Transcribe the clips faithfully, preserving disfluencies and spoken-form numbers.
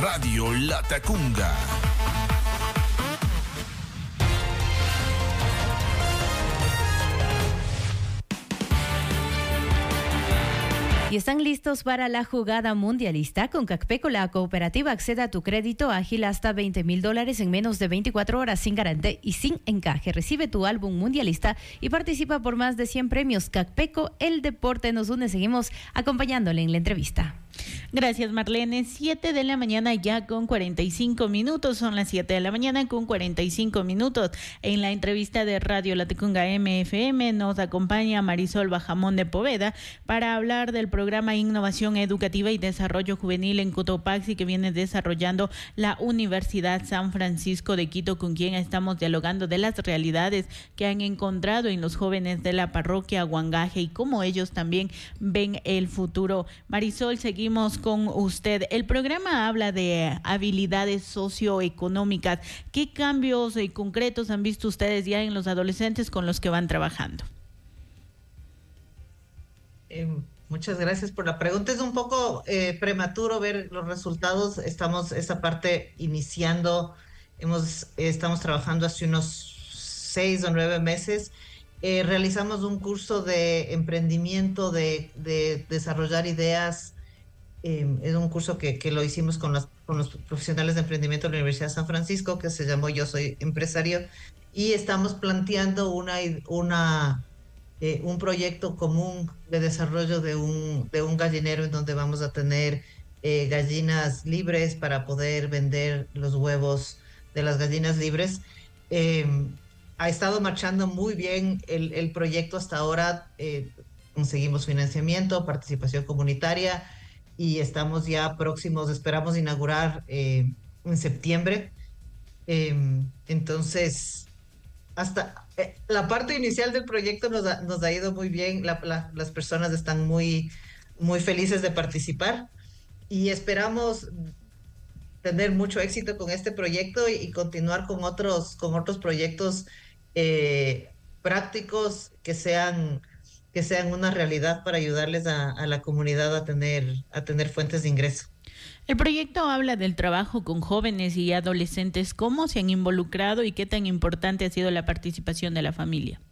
Radio Latacunga. Y están listos para la jugada mundialista. Con Cacpeco, la cooperativa accede a tu crédito ágil hasta veinte mil dólares en menos de veinticuatro horas sin garantía y sin encaje. Recibe tu álbum mundialista y participa por más de cien premios. Cacpeco, el deporte nos une. Seguimos acompañándole en la entrevista. Gracias, Marlene. Siete de la mañana ya con cuarenta y cinco minutos. Son las siete de la mañana con cuarenta y cinco minutos. En la entrevista de Radio Latacunga M F M nos acompaña Marisol Bajamón de Poveda para hablar del programa Innovación Educativa y Desarrollo Juvenil en Cotopaxi que viene desarrollando la Universidad San Francisco de Quito, con quien estamos dialogando de las realidades que han encontrado en los jóvenes de la parroquia Huangaje y cómo ellos también ven el futuro. Marisol, seguimos con usted. El programa habla de habilidades socioeconómicas. ¿Qué cambios eh, concretos han visto ustedes ya en los adolescentes con los que van trabajando? Eh, muchas gracias por la pregunta. Es un poco eh, prematuro ver los resultados. Estamos esa parte iniciando. Hemos, eh, estamos trabajando hace unos seis o nueve meses. Eh, realizamos un curso de emprendimiento, de, de desarrollar ideas. Eh, es un curso que, que lo hicimos con los, con los profesionales de emprendimiento de la Universidad de San Francisco, que se llamó Yo Soy Empresario, y estamos planteando una, una, eh, un proyecto común de desarrollo de un, de un gallinero en donde vamos a tener eh, gallinas libres para poder vender los huevos de las gallinas libres. Eh, ha estado marchando muy bien el, el proyecto hasta ahora. Eh, conseguimos financiamiento, participación comunitaria, y estamos ya próximos, esperamos inaugurar eh, en septiembre. Eh, entonces, hasta eh, la parte inicial del proyecto nos ha, nos ha ido muy bien. La, la, las personas están muy, muy felices de participar y esperamos tener mucho éxito con este proyecto y, y continuar con otros, con otros proyectos eh, prácticos que sean que sean una realidad para ayudarles a, a la comunidad a tener, a tener fuentes de ingreso. El proyecto habla del trabajo con jóvenes y adolescentes. ¿Cómo se han involucrado y qué tan importante ha sido la participación de la familia?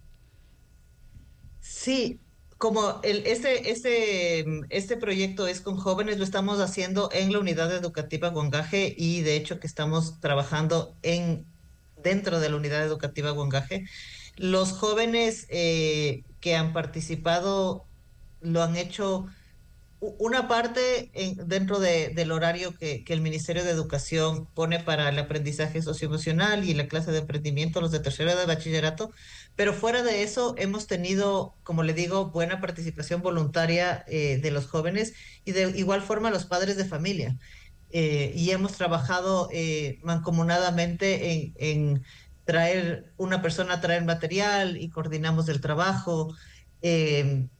Sí, como el, este, este, este proyecto es con jóvenes, lo estamos haciendo en la unidad educativa Huangaje y de hecho que estamos trabajando en, dentro de la unidad educativa Huangaje. Los jóvenes eh, que han participado lo han hecho una parte en, dentro de, del horario que, que el Ministerio de Educación pone para el aprendizaje socioemocional y la clase de emprendimiento, los de tercero de bachillerato, pero fuera de eso hemos tenido, como le digo, buena participación voluntaria eh, de los jóvenes y de igual forma los padres de familia. Eh, y hemos trabajado eh, mancomunadamente en, en traer una persona a traer material y coordinamos el trabajo. Eh,